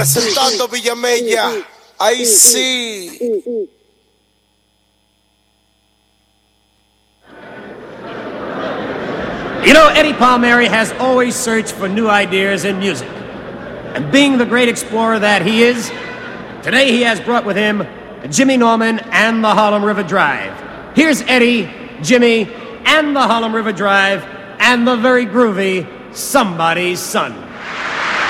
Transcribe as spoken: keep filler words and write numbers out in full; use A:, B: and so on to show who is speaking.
A: Representando Villamella, ahí sí.
B: You know, Eddie Palmieri has always searched for new ideas in music. And being the great explorer that he is, today he has brought with him Jimmy Norman and the Harlem River Drive. Here's Eddie, Jimmy, and the Harlem River Drive, and the very groovy Somebody's Son.